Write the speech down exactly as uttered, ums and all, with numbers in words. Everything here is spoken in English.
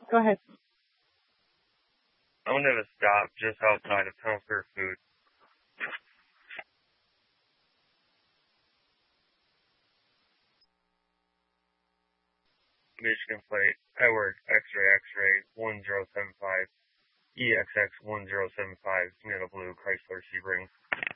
Go ahead. I wanted to stop just outside of town for food. Michigan plate, Edward, X-ray, X-ray, one zero seven five, E X X one zero seven five, Tomato Blue, Chrysler Sebring.